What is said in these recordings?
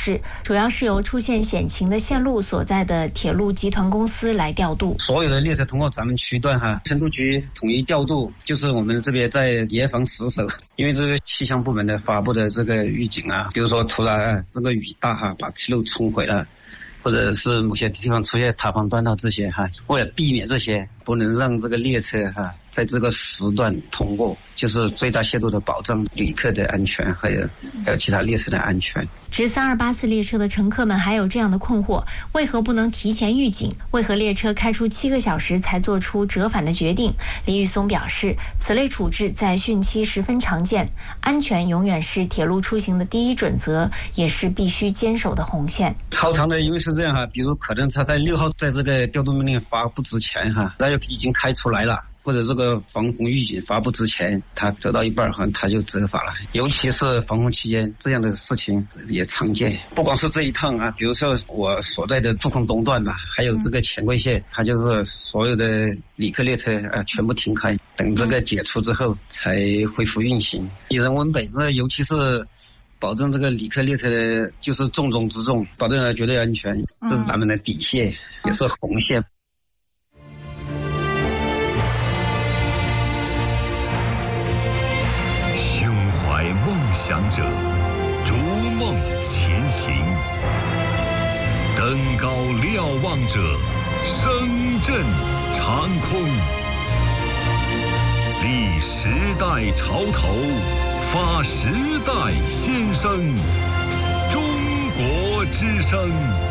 示，主要是由出现险情的线路所在的铁路集团公司来调度。 所有的列车通过咱们区段成都局统一调度，就是我们这边在严防死守。因为这个气象部门的发布的这个预警比如说突然这个雨大把铁路冲毁了，或者是某些地方出现塌方断道这些为了避免这些，不能让这个列车在这个时段通过，就是最大限度的保障旅客的安全，还有其他列车的安全。 值3284次列车的乘客们还有这样的困惑：为何不能提前预警？为何列车开出7个小时才做出折返的决定？李宇松表示，此类处置在汛期十分常见，安全永远是铁路出行的第一准则，也是必须坚守的红线。 超长的因为是这样比如可能他在6号在这个调度命令发布之前那就已经开出来了，或者这个防洪预警发布之前，他折到一半他就折返了。尤其是防洪期间，这样的事情也常见。不光是这一趟比如说我所在的驻控东段还有这个乾贵线，它就是所有的旅客列车全部停开，等这个解除之后才恢复运行。以人为本，那尤其是保证这个旅客列车的就是重中之重，保证了绝对安全，这是咱们的底线，也是红线。 梦想者逐梦前行，登高瞭望者声震长空，立时代潮头，发时代先声。中国之声。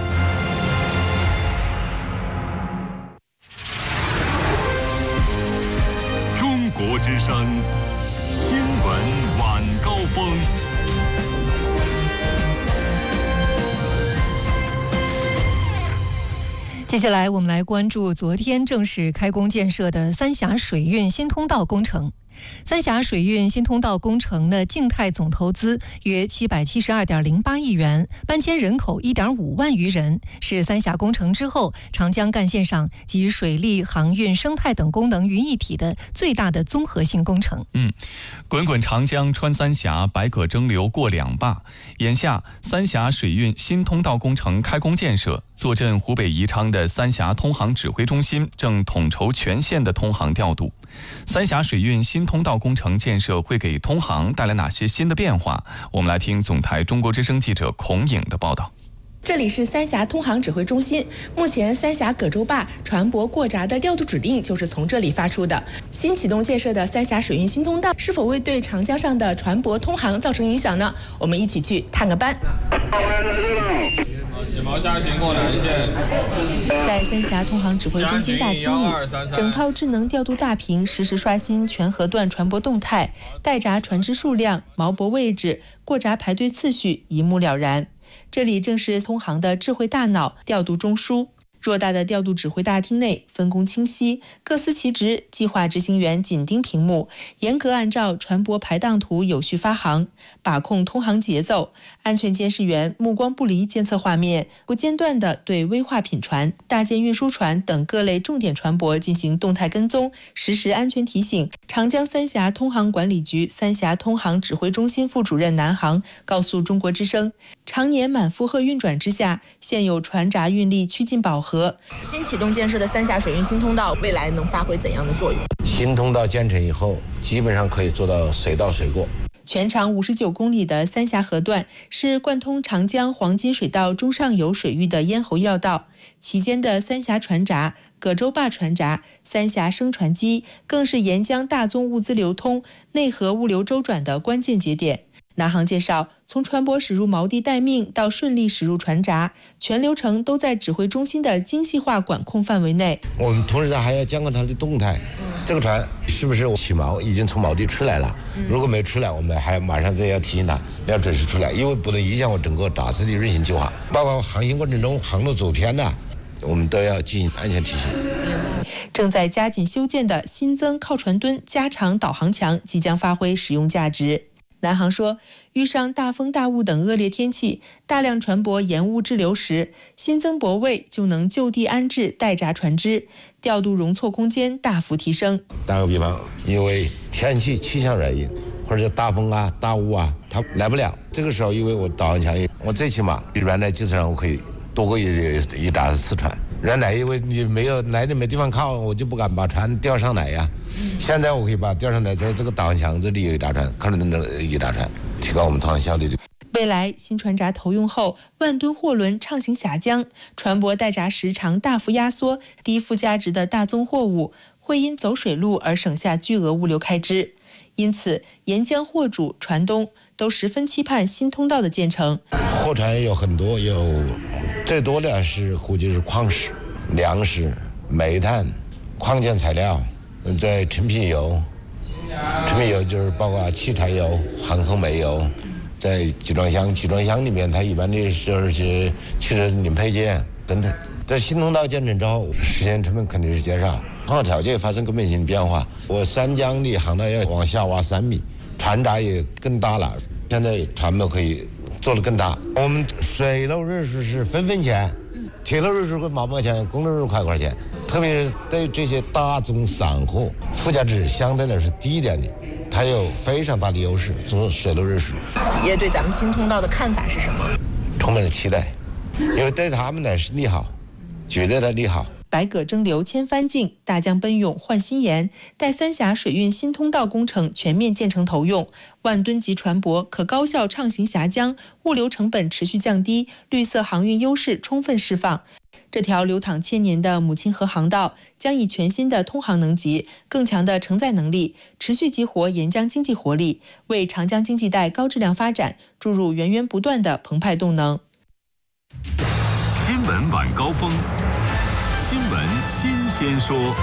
中国之声新闻晚高峰。 接下来我们来关注昨天正式开工建设的三峡水运新通道工程。三峡水运新通道工程的静态总投资约772.08亿元，搬迁人口1.5万余人，是三峡工程之后长江干线上集水利、航运、生态等功能于一体的最大的综合性工程。 滚滚长江穿三峡，百舸争流过两坝。眼下三峡水运新通道工程开工建设，坐镇湖北宜昌的三峡通航指挥中心正统筹全线的通航调度。三峡水运新通道工程建设会给通航带来哪些新的变化？我们来听总台中国之声记者孔颖的报道。 这里是三峡通航指挥中心，目前三峡葛洲坝船舶过闸的调度指令就是从这里发出的。新启动建设的三峡水运新通道是否会对长江上的船舶通航造成影响呢？我们一起去探个班。在三峡通航指挥中心大厅里，整套智能调度大屏实时刷新全河段船舶动态、待闸船只数量、锚泊位置、过闸排队次序一目了然。这里正是通航的智慧大脑调度中枢。偌大的调度指挥大厅内分工清晰，各司其职，计划执行员紧盯屏幕，严格按照船舶排档图有序发航，把控通航节奏。安全监视员目光不离监测画面，不间断地对危化品船、大件运输船等各类重点船舶进行动态跟踪，实时安全提醒。长江三峡通航管理局三峡通航指挥中心副主任南航告诉中国之声，常年满负荷运转之下，现有船闸运力趋近饱和。新启动建设的三峡水运新通道未来能发挥怎样的作用？ 新通道建成以后，基本上可以做到水到水过。 全长59公里的三峡河段是贯通长江黄金水道中上游水域的咽喉要道，其间的三峡船闸、葛洲坝船闸、三峡升船机更是沿江大宗物资流通、内河物流周转的关键节点。南航介绍，从船舶驶入锚地待命到顺利驶入船闸，全流程都在指挥中心的精细化管控范围内。 我们同时还要监控它的动态，这个船是不是起锚已经从锚地出来了？如果没出来，我们还马上要提醒它要准时出来，因为不能影响我整个大致的运行计划。包括航行过程中航路走偏了，我们都要进行安全提醒。 正在加紧修建的新增靠船墩加长导航墙即将发挥使用价值。南航说，遇上大风大雾等恶劣天气，大量船舶延误滞留时，新增泊位就能就地安置待闸船只，调度容错空间大幅提升。 打个比方，因为天气气象原因或或者大风啊、大雾啊，它来不了。这个时候，因为我导航强，我最起码比原来基础上我可以多过一打4船。原来因为你没有来的没地方靠，我就不敢把船调上来呀。现在我可以把调上来，在这个导航墙这里有一大船，可能能一大船，提高我们通航效率。 未来新船闸投用后，万吨货轮畅行峡江，船舶待闸时长大幅压缩，低附加值的大宗货物会因走水路而省下巨额物流开支。因此，沿江货主、船东都十分期盼新通道的建成。 货船有很多，有最多的是估计是矿石、粮食、煤炭、矿件材料，在成品油就是包括汽柴油、航空煤油。在集装箱里面，它一般的就是汽车零配件等等。在新通道建成之后，时间成本肯定是减少，航行条件发生根本性变化。我三江的航道要往下挖3米，船闸也更大了，现在船舶可以做得更大。我们水路运输是分钱，铁路运输个毛钱，公路运输块钱。特别是对这些大宗散货，附加值相对来说低一点的。它有非常大的优势，做水路运输。 企业对咱们新通道的看法是什么？ 充满了期待，因为对他们来是利好，绝对的利好。 百舸争流千帆竞，大江奔涌换新颜。待三峡水运新通道工程全面建成投用，万吨级船舶可高效畅行峡江，物流成本持续降低，绿色航运优势充分释放。这条流淌千年的母亲河航道将以全新的通航能级、更强的承载能力，持续激活沿江经济活力，为长江经济带高质量发展注入源源不断的澎湃动能。 新闻晚高峰，新闻新鲜说。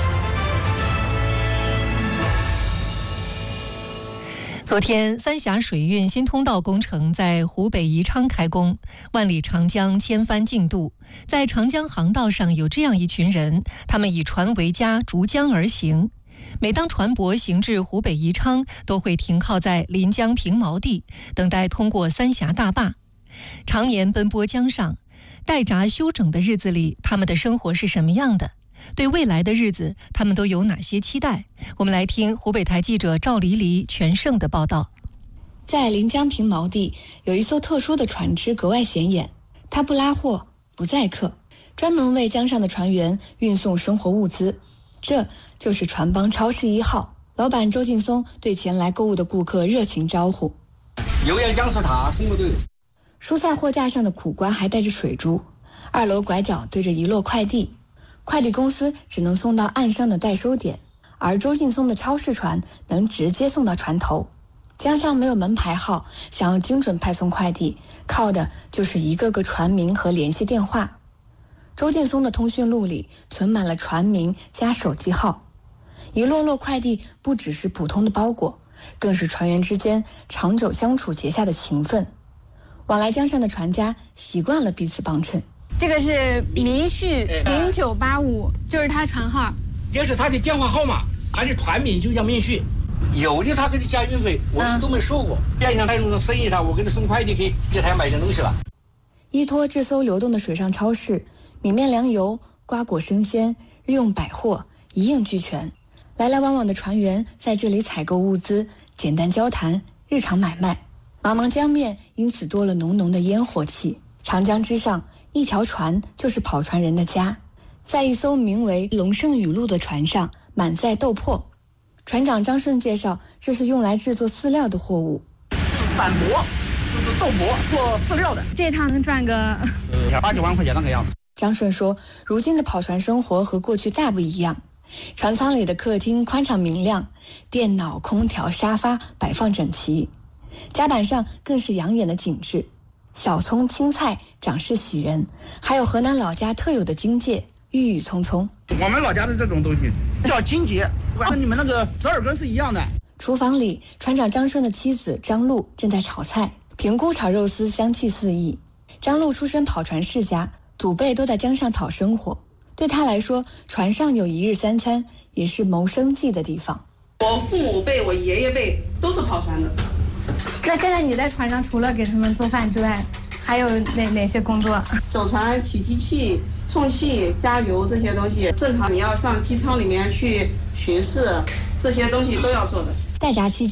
昨天，三峡水运新通道工程在湖北宜昌开工，万里长江千帆竞渡。在长江航道上有这样一群人，他们以船为家，逐江而行。每当船舶行至湖北宜昌，都会停靠在临江平锚地，等待通过三峡大坝。常年奔波江上，待闸休整的日子里，他们的生活是什么样的？对未来的日子，他们都有哪些期待？我们来听湖北台记者赵黎黎、全胜的报道。 在临江平锚地，有一艘特殊的船只格外显眼，它不拉货，不载客，专门为江上的船员运送生活物资。这就是船帮超市1号，老板周劲松对前来购物的顾客热情招呼： 油盐酱醋茶什么都有。 蔬菜货架上的苦瓜还带着水珠，2楼拐角对着一摞快递。快递公司只能送到岸上的代收点，而周劲松的超市船能直接送到船头。江上没有门牌号，想要精准派送快递，靠的就是一个个船名和联系电话。周劲松的通讯录里存满了船名加手机号，一摞摞快递不只是普通的包裹，更是船员之间长久相处结下的情分。往来江上的船家习惯了彼此帮衬。 这个是民旭0985，就是他船号。 这是他的电话号码，他的船名就叫民旭。有的他给他加运费，我们都没收过。变相他那种生意上，我给他送快递去给他买点东西了。 依托这艘流动的水上超市，米面粮油、瓜果生鲜、日用百货一应俱全。来来往往的船员在这里采购物资，简单交谈，日常买卖。茫茫江面因此多了浓浓的烟火气。长江之上，一条船就是跑船人的家。在一艘名为龙盛雨露的船上，满载豆粕。船长张顺介绍，这是用来制作饲料的货物。 这是散膜，就是豆粕做饲料的。 这趟能赚个 8、9万块钱那个样子。 张顺说，如今的跑船生活和过去大不一样。船舱里的客厅宽敞明亮，电脑、空调、沙发摆放整齐，甲板上更是养眼的景致。小葱、青菜长势喜人，还有河南老家特有的荆芥，郁郁葱葱。 我们老家的这种东西叫荆芥，跟你们那个折耳根是一样的。 厨房里，船长张顺的妻子张璐正在炒菜，平菇炒肉丝香气四溢。张璐出身跑船世家，祖辈都在江上讨生活，对他来说，船上有一日三餐，也是谋生计的地方。 我父母辈、我爷爷辈都是跑船的。 那现在你在船上除了给他们做饭之外，还有哪些工作？ 走船、起机器、充气、加油这些东西，正常你要上机舱里面去巡视，这些东西都要做的。 待闸期间，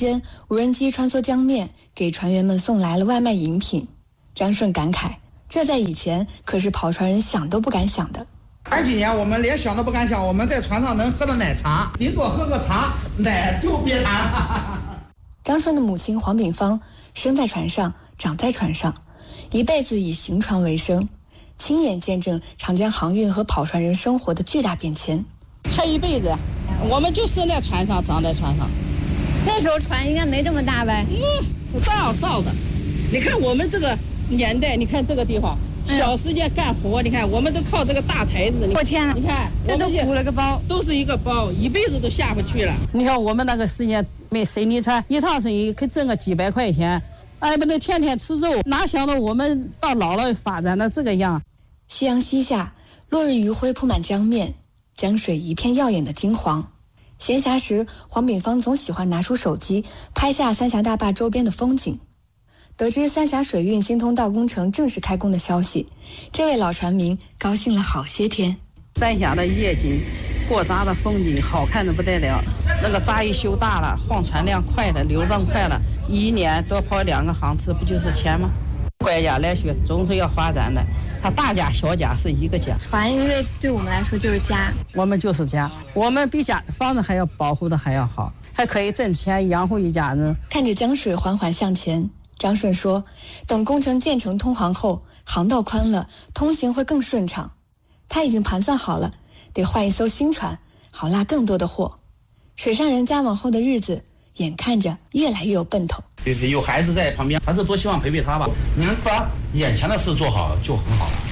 无人机穿梭江面，给船员们送来了外卖饮品。张顺感慨，这在以前可是跑船人想都不敢想的。 前几年我们连想都不敢想，我们在船上能喝的奶茶，顶多喝个茶，奶就别谈了。 张顺的母亲黄炳芳生在船上，长在船上，一辈子以行船为生，亲眼见证长江航运和跑船人生活的巨大变迁。 他一辈子，我们就生在船上，长在船上。 那时候船应该没这么大呗？ 造的。你看我们这个年代，你看这个地方，小时间干活，你看我们都靠这个大台子。 我天哪！ 你看这都鼓了个包， 都是一个包，一辈子都下不去了。你看我们那个时间没水泥船，一趟生意可以挣个几百块钱，哎，不能天天吃肉，哪想到我们到老了发展的这个样。 夕阳西下，落日余晖铺满江面，江水一片耀眼的金黄。闲暇时，黄炳芳总喜欢拿出手机拍下三峡大坝周边的风景。得知三峡水运新通道工程正式开工的消息，这位老船民高兴了好些天。 三峡的夜景，过闸的风景好看的不得了。那个闸一修大了，换船量快了，流量快了，一年多跑2个航次，不就是钱吗？国家来说总是要发展的，它大家小家是一个家。 船因为对我们来说就是家， 我们就是家，我们比家房子还要保护的还要好，还可以挣钱养活一家人。 看着江水缓缓向前，张顺说，等工程建成通航后，航道宽了，通行会更顺畅。他已经盘算好了，得换一艘新船，好拉更多的货。水上人家往后的日子眼看着越来越有奔头。 有孩子在旁边，孩子多希望陪陪他吧。你们把眼前的事做好就很好了。